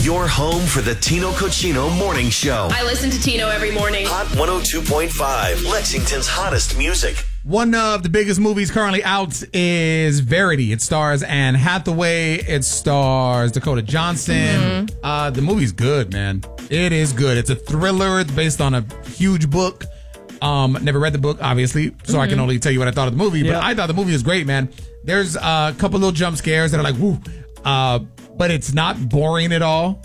Your home for the Tino Cochino Morning Show. I listen to Tino every morning. Hot 102.5, Lexington's hottest music. One of the biggest movies currently out is Verity. It stars Anne Hathaway. It stars Dakota Johnson. The movie's good, man. It is good. It's a thriller. It's based on a huge book. Never read the book, obviously, so I can only tell you what I thought of the movie. But I thought the movie was great, man. There's a couple little jump scares that are like, woo. But it's not boring at all.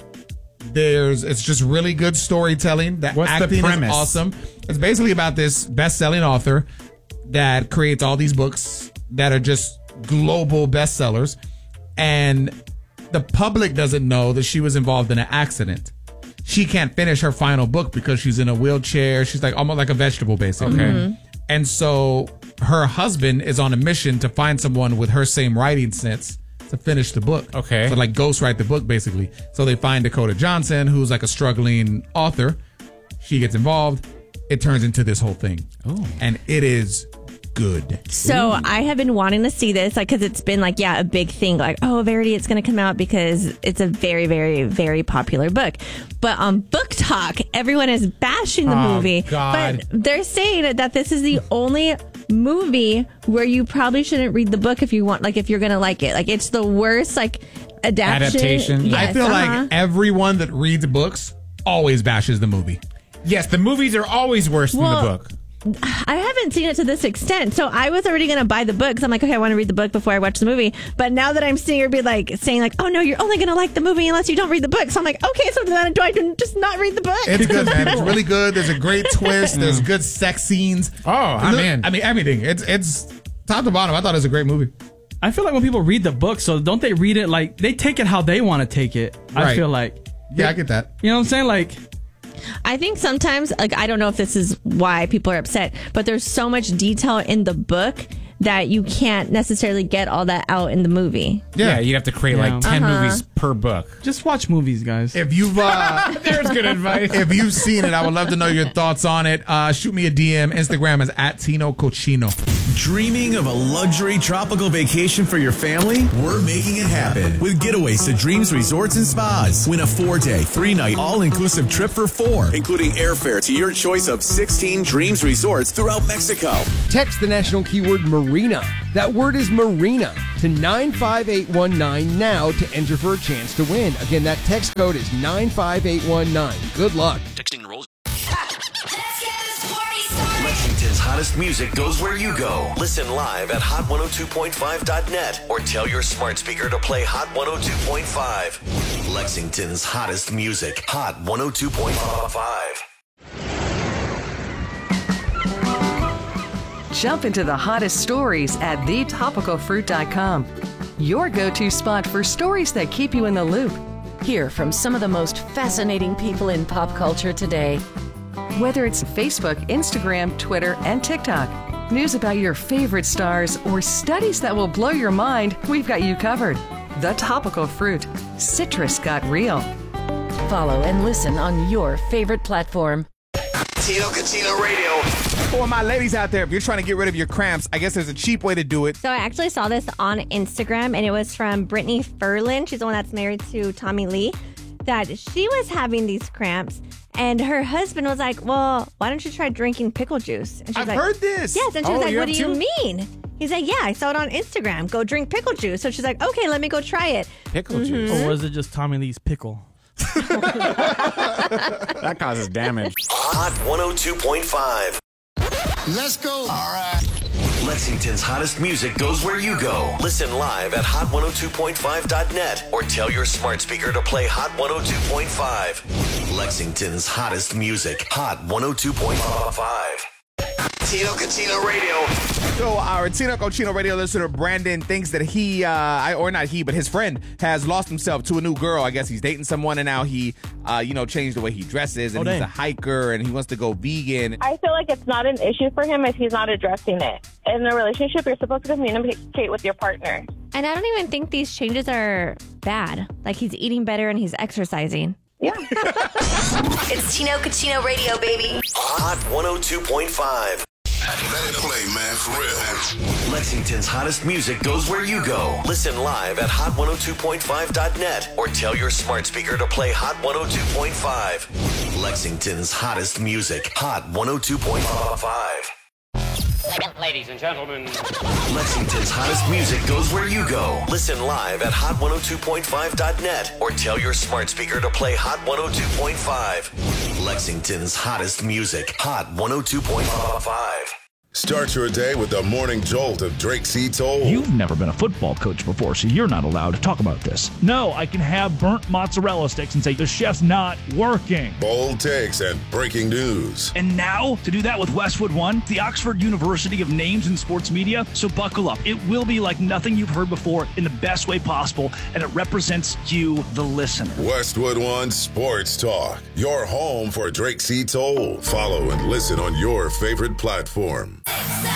It's just really good storytelling. The acting is awesome. It's basically about this best-selling author that creates all these books that are just global bestsellers. And the public doesn't know that she was involved in an accident. She can't finish her final book because she's in a wheelchair. She's like almost like a vegetable, basically. Okay. And so her husband is on a mission to find someone with her same writing sense to finish the book. Okay. So like ghostwrite the book, basically. So they find Dakota Johnson, who's like a struggling author. She gets involved. It turns into this whole thing. Oh. And it is good. So I have been wanting to see this, like, because it's been like, a big thing, like, oh, Verity, it's going to come out because it's a very, very, very popular book. But on Book Talk, everyone is bashing the movie. God. But they're saying that this is the only movie where you probably shouldn't read the book if you want, like, if you're going to like it. Like, it's the worst, like, adaptation. Yes, I feel like everyone that reads books always bashes the movie. Yes, the movies are always worse than the book. I haven't seen it to this extent, so I was already going to buy the book because I'm like, okay, I want to read the book before I watch the movie. But now that I'm seeing her be like saying like, oh no, you're only going to like the movie unless you don't read the book. So I'm like, okay, so then do I just not read the book? It's good, man. It's really good. There's a great twist. There's good sex scenes. Oh, I'm in. I mean, everything. It's top to bottom. I thought it was a great movie. I feel like when people read the book, so don't they read it like they take it how they want to take it? Right. I feel like. Yeah, I get that. You know what I'm saying? Like, I think sometimes, like, I don't know if this is why people are upset, but there's so much detail in the book that you can't necessarily get all that out in the movie. Yeah, you'd have to create like 10 movies per book. Just watch movies, guys. If you've there's good advice. If you've seen it, I would love to know your thoughts on it. Shoot me a DM. Instagram is @Tino Cochino. Dreaming of a luxury tropical vacation for your family? We're making it happen with Getaways to Dreams Resorts and Spas. Win a 4-day, 3-night, all-inclusive trip for 4, including airfare to your choice of 16 Dreams Resorts throughout Mexico. Text the national keyword Marina. That word is Marina to 95819 now to enter for a chance to win. Again, that text code is 95819. Good luck. Texting rules. Lexington's hottest music goes where you go. Listen live at hot102.5.net or tell your smart speaker to play Hot 102.5. Lexington's hottest music, Hot 102.5. Jump into the hottest stories at thetopicalfruit.com. Your go-to spot for stories that keep you in the loop. Hear from some of the most fascinating people in pop culture today. Whether it's Facebook, Instagram, Twitter, and TikTok, news about your favorite stars, or studies that will blow your mind, we've got you covered. The Topical Fruit. Citrus got real. Follow and listen on your favorite platform. Tino Cochino Radio. For my ladies out there, if you're trying to get rid of your cramps, I guess there's a cheap way to do it. So I actually saw this on Instagram, and it was from Brittany Ferlin. She's the one that's married to Tommy Lee. That she was having these cramps, and her husband was like, well, why don't you try drinking pickle juice? And she's I've heard this. Yes, and she was like, what do you mean? He's like, yeah, I saw it on Instagram. Go drink pickle juice. So she's like, okay, let me go try it. Pickle juice? Or was it just Tommy Lee's pickle? That causes damage. Hot 102.5. Let's go. All right. Lexington's hottest music goes where you go. Listen live at hot102.5.net or tell your smart speaker to play Hot 102.5. Lexington's hottest music, Hot 102.5. Tino Cochino Radio. So our Tino Cochino Radio listener Brandon thinks that he, or not he, but his friend has lost himself to a new girl. I guess he's dating someone, and now he, changed the way he dresses, and he's a hiker, and he wants to go vegan. I feel like it's not an issue for him if he's not addressing it. In a relationship, you're supposed to communicate with your partner. And I don't even think these changes are bad. Like, he's eating better and he's exercising. Yeah. It's Tino Cochino Radio, baby. Hot 102.5. Let it play, man, for real. Lexington's hottest music goes where you go. Listen live at hot102.5.net or tell your smart speaker to play Hot 102.5. Lexington's hottest music, Hot 102.5. Ladies and gentlemen, Lexington's hottest music goes where you go. Listen live at hot102.5.net or tell your smart speaker to play Hot 102.5. Lexington's hottest music, Hot 102.5. Start your day with the morning jolt of Drake C. Toll. You've never been a football coach before, so you're not allowed to talk about this. No, I can have burnt mozzarella sticks and say the chef's not working. Bold takes and breaking news. And now, to do that with Westwood One, the Oxford University of names in sports media, so buckle up. It will be like nothing you've heard before in the best way possible, and it represents you, the listener. Westwood One Sports Talk, your home for Drake C. Toll. Follow and listen on your favorite platform.